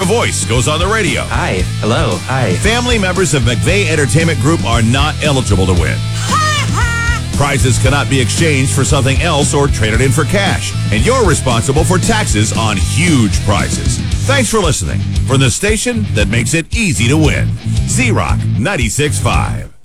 voice goes on the radio. Hi. Hello. Hi. Family members of McVeigh Entertainment Group are not eligible to win. Prizes cannot be exchanged for something else or traded in for cash. And you're responsible for taxes on huge prizes. Thanks for listening. From the station that makes it easy to win. Z-Rock 96.5.